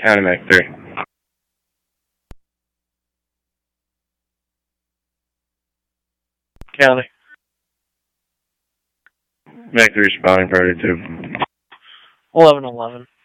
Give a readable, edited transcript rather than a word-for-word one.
County Mac 3. County. Mac 3 responding, priority 2. 1111.